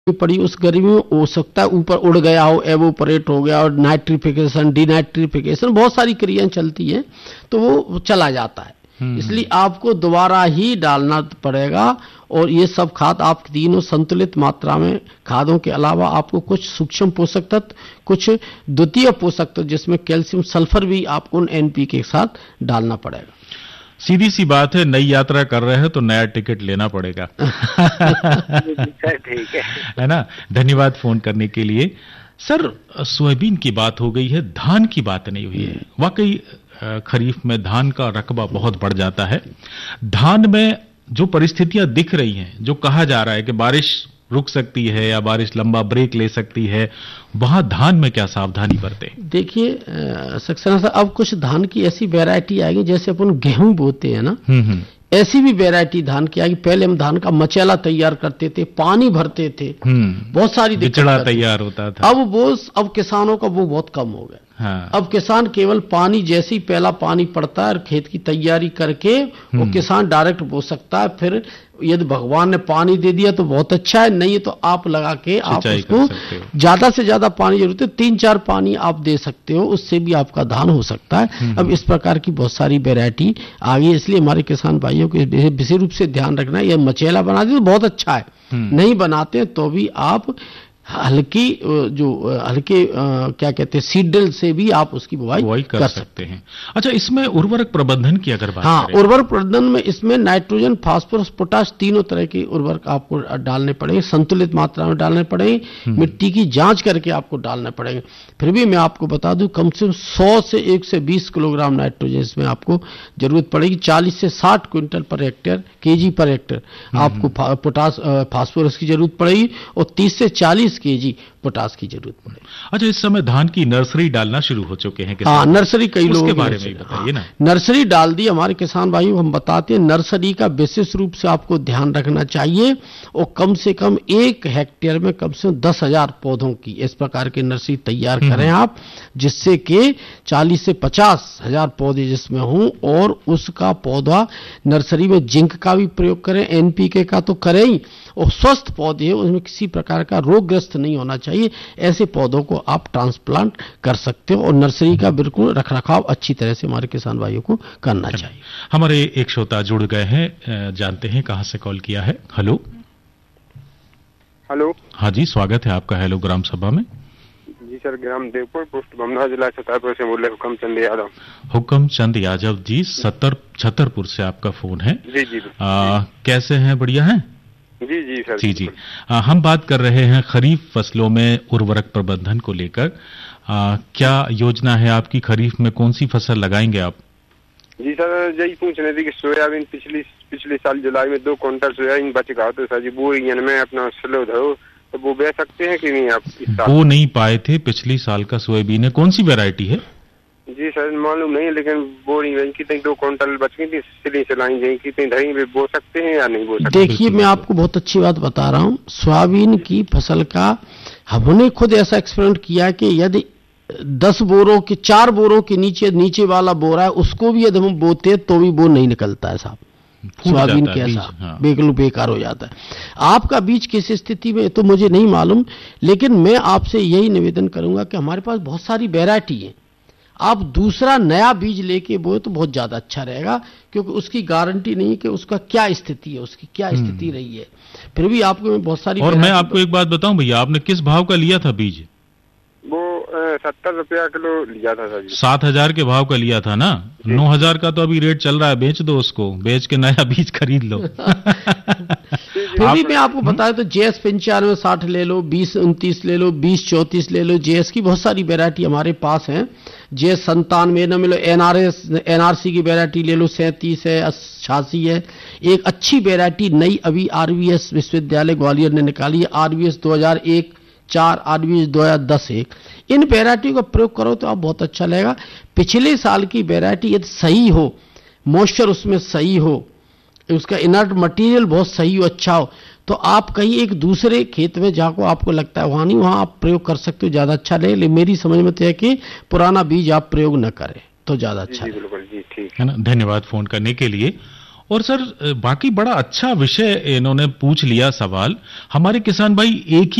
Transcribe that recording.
पड़ी उस गर्मी में हो सकता है ऊपर उड़ गया हो, एवोपरेट हो गया और नाइट्रिफिकेशन डिनाइट्रिफिकेशन बहुत सारी क्रियाएं चलती हैं तो वो चला जाता है। इसलिए आपको दोबारा ही डालना पड़ेगा और ये सब खाद आप तीनों संतुलित मात्रा में खादों के अलावा आपको कुछ सूक्ष्म पोषक तत्व, कुछ द्वितीय पोषक तत्व जिसमें कैल्शियम सल्फर भी आपको एनपीके के साथ डालना पड़ेगा। सीधी सी बात है, नई यात्रा कर रहे हैं तो नया टिकट लेना पड़ेगा। ठीक है ना। धन्यवाद फोन करने के लिए। सर, सोयाबीन की बात हो गई है, धान की बात नहीं हुई है। वाकई खरीफ में धान का रकबा बहुत बढ़ जाता है। धान में जो परिस्थितियां दिख रही हैं, जो कहा जा रहा है कि बारिश रुक सकती है या बारिश लंबा ब्रेक ले सकती है, वहां धान में क्या सावधानी बरते? देखिए सक्सेना साहब, अब कुछ धान की ऐसी वैरायटी आएगी जैसे अपन गेहूं बोते हैं ना, ऐसी भी वैरायटी धान की आएगी। पहले हम धान का मचैला तैयार करते थे, पानी भरते थे, बहुत सारी बिचड़ा तैयार होता था। अब किसानों का वो बहुत कम हो गया। हाँ। अब किसान केवल पानी, जैसे ही पहला पानी पड़ता है खेत की तैयारी करके वो किसान डायरेक्ट बो सकता है। फिर यदि भगवान ने पानी दे दिया तो बहुत अच्छा है, नहीं तो आप लगा के आप उसको ज्यादा से ज्यादा पानी जरूरत है 3-4 पानी आप दे सकते हो, उससे भी आपका धान हो सकता है। अब इस प्रकार की बहुत सारी वैरायटी आ गई, इसलिए हमारे किसान भाइयों को विशेष रूप से ध्यान रखना है। यह मचैला बना दे तो बहुत अच्छा है, नहीं बनाते तो भी आप हल्के क्या कहते हैं सीडल से भी आप उसकी बुवाई कर सकते हैं। अच्छा, इसमें उर्वरक प्रबंधन की अगर बात करें? उर्वरक प्रबंधन में इसमें नाइट्रोजन, फास्फोरस, पोटाश तीनों तरह के उर्वरक आपको डालने पड़ेंगे, संतुलित मात्रा में डालने पड़ेंगे। मिट्टी की जांच करके आपको डालने पड़ेंगे। फिर भी मैं आपको बता दूं कम से कम 100 से 120 किलोग्राम नाइट्रोजन इसमें आपको जरूरत पड़ेगी। 40 से 60 quintal per hectare, KG per hectare आपको पोटाश फास्फोरस की जरूरत पड़ेगी और 30 से 40 केजी पोटास की जरूरत पड़ेगी। अच्छा, इस समय धान की नर्सरी डालना शुरू हो चुके हैं किसान? नर्सरी कई लोगों के बारे में बताइए ना। नर्सरी डाल दी हमारे किसान भाइयों, हम बताते हैं नर्सरी का विशेष रूप से आपको ध्यान रखना चाहिए और कम से कम 1 हेक्टेयर में कम से कम 10,000 पौधों की इस प्रकार की नर्सरी तैयार करें आप, जिससे कि 40 से 50,000 पौधे जिसमें हों और उसका पौधा नर्सरी में जिंक का भी प्रयोग करें, एनपीके का तो करें ही, और स्वस्थ पौधे उसमें किसी प्रकार का रोगग्रस्त नहीं होना चाहिए, ऐसे पौधों को आप ट्रांसप्लांट कर सकते हो और नर्सरी का बिल्कुल रखरखाव अच्छी तरह से हमारे किसान भाइयों को करना चाहिए। हमारे एक श्रोता जुड़ गए हैं, जानते हैं कहां से कॉल किया है। हेलो। हेलो। हाँ जी, स्वागत है आपका हेलो ग्राम सभा में। जी सर, ग्राम देवपुर, पोस्ट बमना, जिला छतरपुर से बोल रहे हुक्म चंद यादव। हुक्म चंद यादव जी, छतरपुर से आपका फोन है। जी जी। कैसे हैं? बढ़िया हैं? जी जी सर। जी। हम बात कर रहे हैं खरीफ फसलों में उर्वरक प्रबंधन को लेकर। क्या योजना है आपकी? खरीफ में कौन सी फसल लगाएंगे आप? जी सर, यही पूछ रहे थे कि सोयाबीन पिछले साल जुलाई में 2 क्विंटल सोयाबीन बच गया तो सर जी वो में अपना स्लो धरो तो वो बेच सकते हैं कि नहीं आप? वो नहीं पाए थे पिछली साल का सोयाबीन है, कौन सी वेरायटी है? जी सर मालूम नहीं, लेकिन बोरी कितनी 2 क्विंटल बच गई थी, सिलाई कितनी धरी बो सकते हैं या नहीं बो सकते? देखिए, मैं आपको बहुत अच्छी बात बता रहा हूँ। सोयाबीन की फसल का हमने खुद ऐसा एक्सपेरिमेंट किया कि यदि 10 बोरों के 4 बोरों के नीचे वाला बोरा है उसको भी यदि हम बोते तो भी वो नहीं निकलता है साहब। सोयाबीन कैसा बिल्कुल बेकार हो जाता है। आपका बीज किस स्थिति में तो मुझे नहीं मालूम, लेकिन मैं आपसे यही निवेदन करूंगा कि हमारे पास बहुत सारी वैरायटी है, आप दूसरा नया बीज लेके बोए तो बहुत ज्यादा अच्छा रहेगा, क्योंकि उसकी गारंटी नहीं कि उसका क्या स्थिति है, उसकी क्या स्थिति रही है। फिर भी आपको बहुत सारी। और मैं आपको एक बात बताऊं भैया, आपने किस भाव का लिया था बीज? वो 70 रुपया किलो लिया था सर जी। 7,000 के भाव का लिया था ना? 9,000 का तो अभी रेट चल रहा है, बेच दो उसको, बेच के नया बीज खरीद लो। फिर भी मैं आपको बताया तो JS 9560 ले लो, 2029 ले लो, 2034 ले लो। JS की बहुत सारी वैरायटी हमारे पास है। JS 97 न मिलो, NRC की वैरायटी ले लो, 37 है, 86 है। एक अच्छी वैरायटी नई अभी RVS विश्वविद्यालय ग्वालियर ने निकाली है, RVS 2001-4, RVS 2010-1। इन वैरायटी का प्रयोग करो तो आप बहुत अच्छा लगेगा। पिछले साल की वैरायटी यदि सही हो, मॉइस्चर उसमें सही हो, उसका इनर्ट मटेरियल बहुत सही हो, अच्छा हो, तो आप कहीं एक दूसरे खेत में जहां आपको लगता है वहां नहीं, वहां आप प्रयोग कर सकते हो, ज्यादा अच्छा रहे। लेकिन मेरी समझ में तो है कि पुराना बीज आप प्रयोग न करें तो ज्यादा अच्छा बिल्कुल जी, ठीक है ना। धन्यवाद फोन करने के लिए। और सर बाकी बड़ा अच्छा विषय इन्होंने पूछ लिया सवाल। हमारे किसान भाई एक ही